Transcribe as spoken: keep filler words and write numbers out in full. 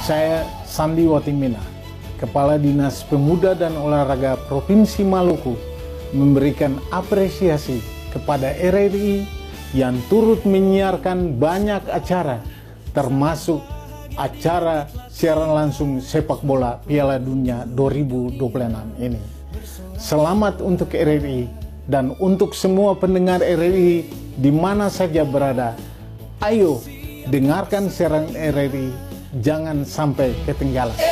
Saya Sandi Watimena, Kepala Dinas Pemuda dan Olahraga Provinsi Maluku, memberikan apresiasi kepada R R I yang turut menyiarkan banyak acara, termasuk acara siaran langsung sepak bola Piala Dunia dua ribu dua puluh enam ini. Selamat untuk R R I dan untuk semua pendengar R R I di mana saja berada. Ayo dengarkan siaran R R I, jangan sampai ketinggalan.